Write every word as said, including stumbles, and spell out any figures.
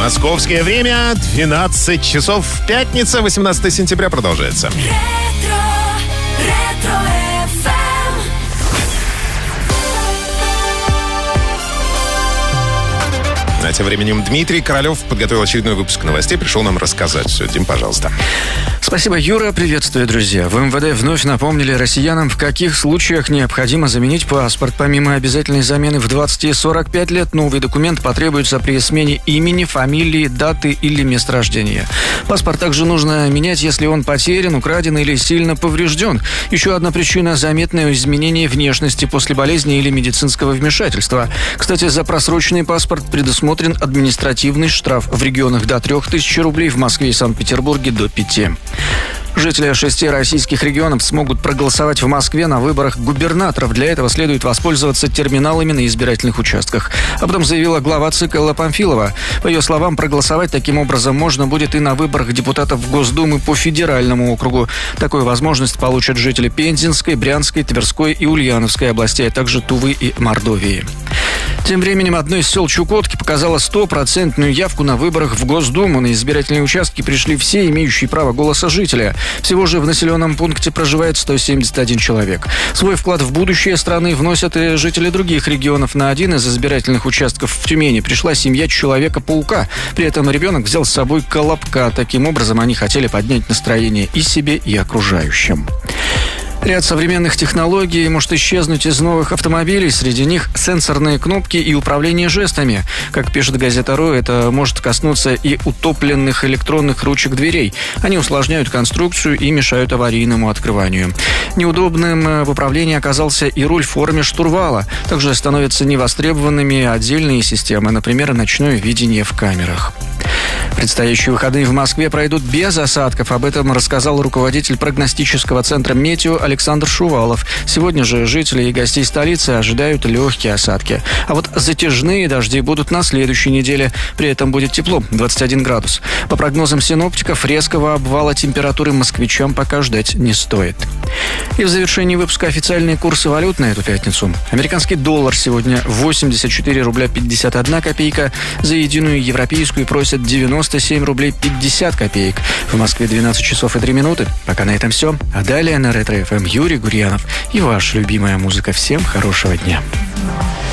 Московское время двенадцать часов. Пятница, восемнадцатое сентября продолжается. А тем временем Дмитрий Королев подготовил очередной выпуск новостей, пришел нам рассказать все. Дим, пожалуйста. Спасибо, Юра. Приветствую, друзья. В МВД вновь напомнили россиянам, в каких случаях необходимо заменить паспорт. Помимо обязательной замены в двадцать и сорок пять лет, новый документ потребуется при смене имени, фамилии, даты или места рождения. Паспорт также нужно менять, если он потерян, украден или сильно поврежден. Еще одна причина – заметное изменение внешности после болезни или медицинского вмешательства. Кстати, за просроченный паспорт предусмотрен административный штраф в регионах до трех тысяч рублей, в Москве и Санкт-Петербурге до пяти. Жители шести российских регионов смогут проголосовать в Москве на выборах губернаторов. Для этого следует воспользоваться терминалами на избирательных участках. Об этом заявила глава ЦИК Элла Памфилова. По ее словам, проголосовать таким образом можно будет и на выборах депутатов в Госдуму по федеральному округу. Такую возможность получат жители Пензенской, Брянской, Тверской и Ульяновской областей, а также Тувы и Мордовии. Тем временем одно из сел Чукотки показало стопроцентную явку на выборах в Госдуму. На избирательные участки пришли все имеющие право голоса жителя. Всего же в населенном пункте проживает сто семьдесят один человек. Свой вклад в будущее страны вносят и жители других регионов. На один из избирательных участков в Тюмени пришла семья Человека-паука. При этом ребенок взял с собой колобка. Таким образом, они хотели поднять настроение и себе, и окружающим. Ряд современных технологий может исчезнуть из новых автомобилей. Среди них сенсорные кнопки и управление жестами. Как пишет газета РУ, это может коснуться и утопленных электронных ручек дверей. Они усложняют конструкцию и мешают аварийному открыванию. Неудобным в управлении оказался и руль в форме штурвала. Также становятся невостребованными отдельные системы, например, ночное видение в камерах. Предстоящие выходные в Москве пройдут без осадков. Об этом рассказал руководитель прогностического центра «Метео» Александр Шувалов. Сегодня же жители и гостей столицы ожидают легкие осадки. А вот затяжные дожди будут на следующей неделе. При этом будет тепло – двадцать один градус. По прогнозам синоптиков, резкого обвала температуры москвичам пока ждать не стоит. И в завершении выпуска официальные курсы валют на эту пятницу. Американский доллар сегодня восемьдесят четыре рубля пятьдесят одна копейка. За единую европейскую просят девяносто семь рублей пятьдесят копеек. В Москве двенадцать часов и три минуты. Пока на этом все. А далее на Ретро-ФМ Юрий Гурьянов и ваша любимая музыка. Всем хорошего дня.